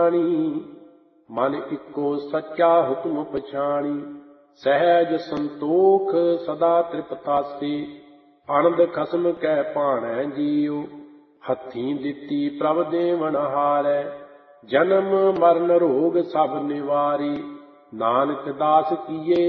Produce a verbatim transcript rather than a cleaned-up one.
ਮਨ ਇੱਕੋ ਸੱਚਾ ਹੁਕਮ ਪਛਾਣੀ। ਸਹਿਜ ਸੰਤੋਖ ਸਦਾ ਤ੍ਰਿਪਤਾਸੀ, ਆਨੰਦ ਖਸਮ ਕੈ ਭਾਣੈ ਜੀਉ। ਹੱਥੀਂ ਦਿੱਤੀ ਪ੍ਰਭ ਦੇਵਨ ਹਾਰੈ, ਜਨਮ ਮਰਨ ਰੋਗ ਸਭ ਨਿਵਾਰੀ। ਨਾਨਕ ਦਾਸ ਕੀਏ